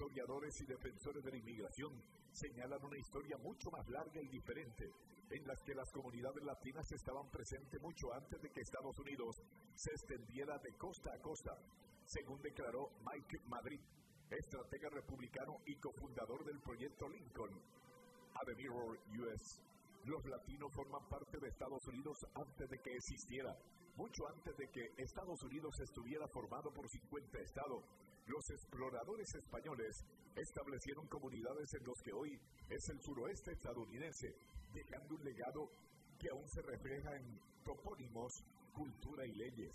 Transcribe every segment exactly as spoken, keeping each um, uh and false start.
historiadores y defensores de la inmigración señalan una historia mucho más larga y diferente, en la que las comunidades latinas estaban presentes mucho antes de que Estados Unidos se extendiera de costa a costa, según declaró Mike Madrid, estratega republicano y cofundador del proyecto Lincoln. A The Mirror U S, los latinos forman parte de Estados Unidos antes de que existiera. Mucho antes de que Estados Unidos estuviera formado por cincuenta estados, los exploradores españoles establecieron comunidades en los que hoy es el suroeste estadounidense, dejando un legado que aún se refleja en topónimos, cultura y leyes.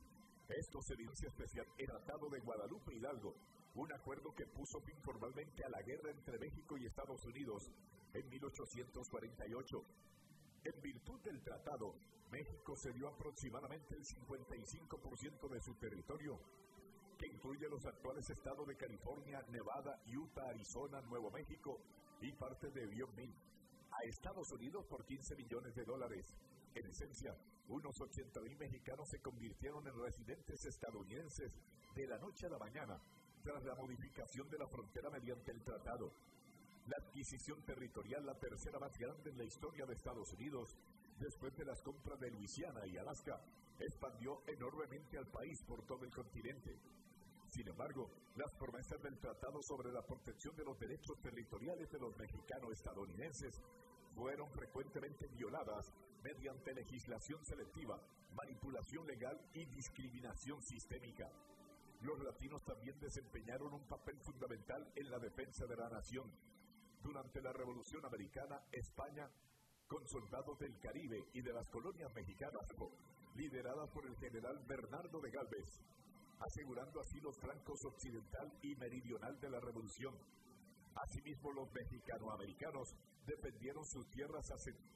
Esto se evidencia especial en el Tratado de Guadalupe Hidalgo, un acuerdo que puso fin formalmente a la guerra entre México y Estados Unidos en mil ochocientos cuarenta y ocho. En virtud del tratado, México cedió aproximadamente el cincuenta y cinco por ciento de su territorio, que incluye los actuales estados de California, Nevada, Utah, Arizona, Nuevo México y parte de Wyoming, a Estados Unidos por quince millones de dólares. En esencia, unos ochenta mil mexicanos se convirtieron en residentes estadounidenses de la noche a la mañana, tras la modificación de la frontera mediante el tratado. La adquisición territorial, la tercera más grande en la historia de Estados Unidos, después de las compras de Luisiana y Alaska, expandió enormemente al país por todo el continente. Sin embargo, las promesas del tratado sobre la protección de los derechos territoriales de los mexicanos estadounidenses fueron frecuentemente violadas mediante legislación selectiva, manipulación legal y discriminación sistémica. Los latinos también desempeñaron un papel fundamental en la defensa de la nación. Durante la Revolución Americana, España, con soldados del Caribe y de las colonias mexicanas, lideradas por el general Bernardo de Galvez, asegurando así los flancos occidental y meridional de la Revolución. Asimismo, los mexicanoamericanos defendieron sus tierras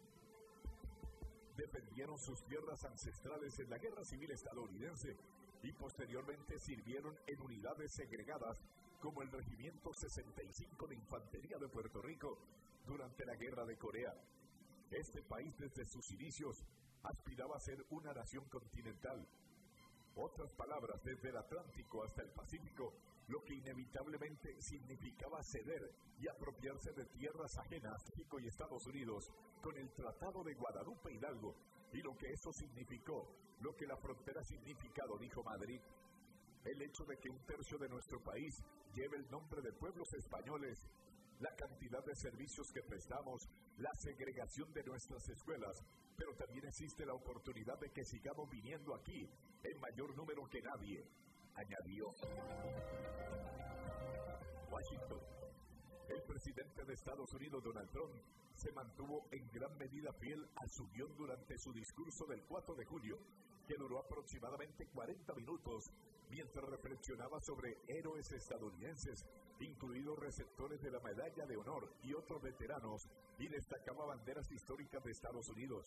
defendieron sus tierras ancestrales en la Guerra Civil Estadounidense y posteriormente sirvieron en unidades segregadas como el Regimiento sesenta y cinco de Infantería de Puerto Rico durante la Guerra de Corea. Este país desde sus inicios aspiraba a ser una nación continental. Otras palabras, desde el Atlántico hasta el Pacífico, lo que inevitablemente significaba ceder y apropiarse de tierras ajenas, México y Estados Unidos, con el Tratado de Guadalupe Hidalgo, y lo que eso significó, lo que la frontera ha significado, dijo Madrid. El hecho de que un tercio de nuestro país lleve el nombre de pueblos españoles, la cantidad de servicios que prestamos, la segregación de nuestras escuelas, pero también existe la oportunidad de que sigamos viniendo aquí en mayor número que nadie, añadió. Washington. El presidente de Estados Unidos, Donald Trump, se mantuvo en gran medida fiel a su guión durante su discurso del cuatro de julio, que duró aproximadamente cuarenta minutos, mientras reflexionaba sobre héroes estadounidenses, incluidos receptores de la Medalla de Honor y otros veteranos, y destacaba banderas históricas de Estados Unidos.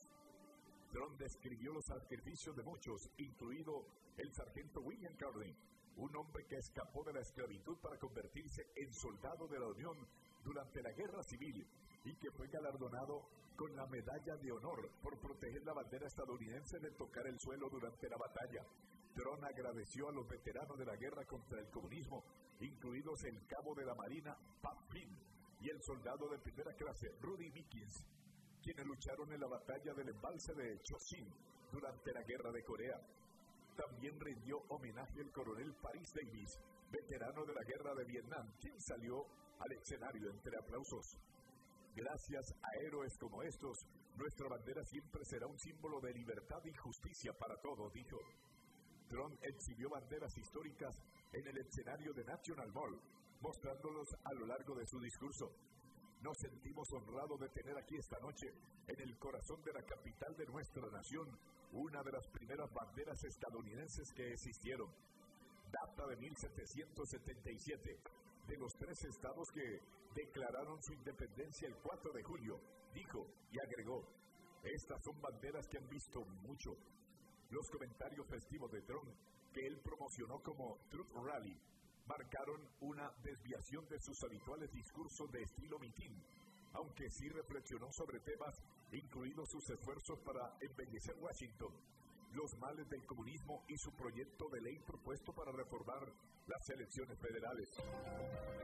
Trump describió los sacrificios de muchos, incluido el sargento William Kearney, un hombre que escapó de la esclavitud para convertirse en soldado de la Unión durante la Guerra Civil y que fue galardonado con la Medalla de Honor por proteger la bandera estadounidense de tocar el suelo durante la batalla. Trump agradeció a los veteranos de la guerra contra el comunismo, incluidos el cabo de la Marina, Pat Flynn, y el soldado de primera clase, Rudy Meekins, quienes lucharon en la batalla del embalse de Chosin durante la Guerra de Corea. También rindió homenaje al coronel Paris Davis, veterano de la Guerra de Vietnam, quien salió al escenario entre aplausos. Gracias a héroes como estos, nuestra bandera siempre será un símbolo de libertad y justicia para todos, dijo. Trump exhibió banderas históricas en el escenario de National Mall, mostrándolos a lo largo de su discurso. Nos sentimos honrados de tener aquí esta noche, en el corazón de la capital de nuestra nación, una de las primeras banderas estadounidenses que existieron. Data de mil setecientos setenta y siete, de los tres estados que declararon su independencia el cuatro de julio, dijo y agregó, estas son banderas que han visto mucho. Los comentarios festivos de Trump, que él promocionó como Truth Rally, marcaron una desviación de sus habituales discursos de estilo mitin, aunque sí reflexionó sobre temas, incluidos sus esfuerzos para embellecer Washington, los males del comunismo y su proyecto de ley propuesto para reformar las elecciones federales.